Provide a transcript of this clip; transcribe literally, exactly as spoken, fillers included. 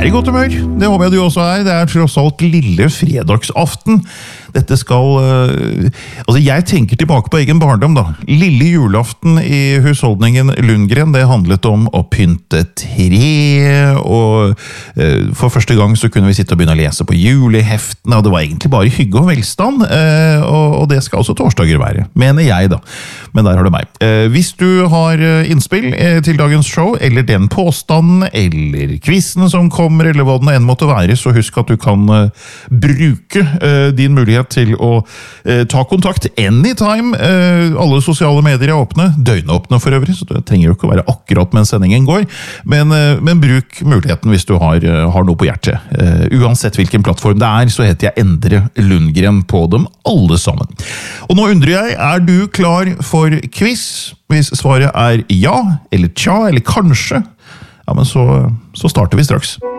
er i godt humør. Det håper jeg du også er. Det er tross alt lille fredagsaften. Dette skal... Uh, altså, jeg tenker tilbake på egen barndom, da. Lille julaften i husholdningen Lundgren, det handlet om å pynte tre, og uh, for første gang så kunne vi sitte og begynne å lese på juleheftene, og det var egentlig bare hygge og velstand, uh, og, og det skal også torsdager være, mener jeg da. Men der har du meg. Uh, hvis du har innspill uh, til dagens show, eller den påstanden, eller quizzen som kommer, eller hva den enn måtte være, så husk at du kan uh, bruke uh, din mulighet til å eh, ta kontakt anytime. Eh, alle sosiale medier er åpne, døgnåpne for øvrig, så det trenger jo ikke å være akkurat mens sendingen går, men, eh, men bruk muligheten hvis du har, uh, har noe på hjertet. Eh, uansett hvilken plattform det er, så heter jeg Endre Lundgren på dem alle sammen. Og nå undrer jeg, er du klar for quiz? Hvis svaret er ja, eller tja, eller kanskje, ja, men så, så starter vi straks.